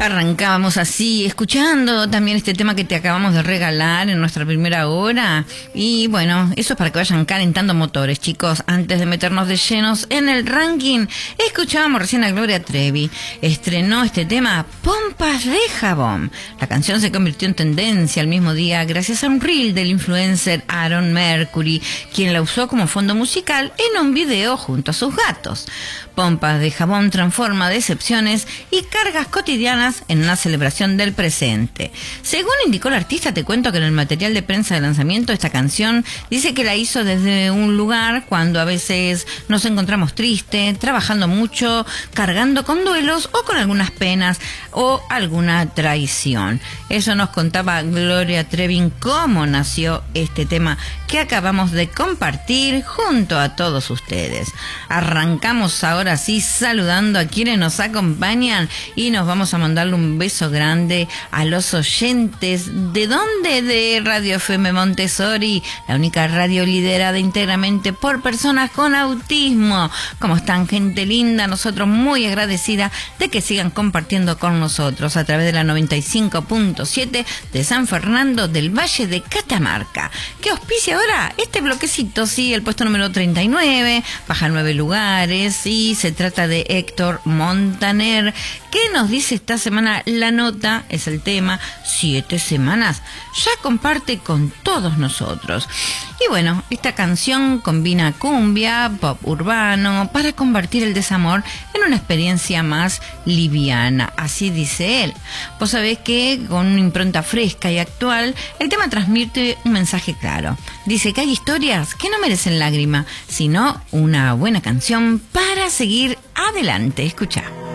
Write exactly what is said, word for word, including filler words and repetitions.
Arrancábamos así, escuchando también este tema que te acabamos de regalar en nuestra primera hora. Y bueno, eso es para que vayan calentando motores, chicos. Antes de meternos de llenos en el ranking, escuchábamos recién a Gloria Trevi. Estrenó este tema, Pompas de Jabón. La canción se convirtió en tendencia el mismo día gracias a un reel del influencer Aaron Mercury, quien la usó como fondo musical en un video junto a sus gatos. Pompas de Jabón transforma decepciones y cargas cotidianas en una celebración del presente. Según indicó el artista, te cuento que en el material de prensa de lanzamiento esta canción dice que la hizo desde un lugar cuando a veces nos encontramos tristes, trabajando mucho, cargando con duelos o con algunas penas o alguna traición. Eso nos contaba Gloria Trevi cómo nació este tema que acabamos de compartir junto a todos ustedes. Arrancamos ahora sí saludando a quienes nos acompañan y nos vamos a mandarle un beso grande a los oyentes. ¿De dónde? De Radio F M Montessori, la única radio liderada íntegramente por personas con autismo. ¿Cómo están, gente linda? Nosotros muy agradecida de que sigan compartiendo con nosotros a través de la noventa y cinco punto siete de San Fernando del Valle de Catamarca. ¿Qué auspicia ahora? Este bloquecito, sí, el puesto número treinta y nueve, baja nueve lugares y se trata de Héctor Montaner. ¿Qué nos dice esta semana? La nota es el tema, siete semanas. Ya comparte con todos nosotros. Y bueno, esta canción combina cumbia, pop urbano, para convertir el desamor en una experiencia más liviana. Así dice él. Vos sabés que con una impronta fresca y actual, el tema transmite un mensaje claro. Dice que hay historias que no merecen lágrima, sino una buena canción para seguir adelante. Escucha.